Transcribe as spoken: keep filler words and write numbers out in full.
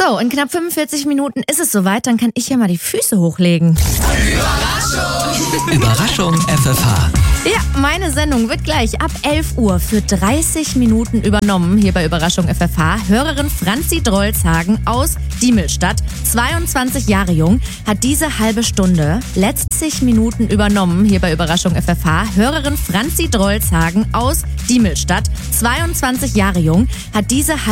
So, in knapp fünfundvierzig Minuten ist es soweit, dann kann ich ja mal die Füße hochlegen. Überraschung! Überraschung F F H. Ja, meine Sendung wird gleich ab elf Uhr für dreißig Minuten übernommen, hier bei Überraschung F F H. Hörerin Franzi Drolshagen aus Diemelstadt, zweiundzwanzig Jahre jung, hat diese halbe Stunde letztlich Minuten übernommen, hier bei Überraschung F F H. Hörerin Franzi Drolshagen aus Diemelstadt, zweiundzwanzig Jahre jung, hat diese halbe